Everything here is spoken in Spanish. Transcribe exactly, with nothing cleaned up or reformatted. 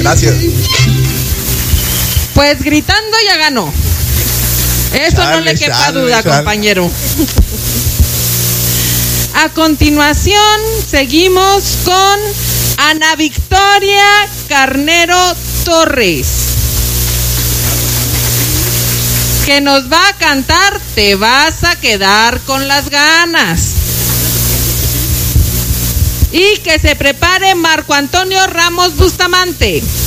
Gracias. Pues gritando ya ganó. Eso Chale, no le quepa chale, duda, chale. compañero. A continuación, seguimos con Ana Victoria Carnero Torres, que nos va a cantar Te vas a quedar con las ganas. Y que se prepare Marco Antonio Ramos Bustamante.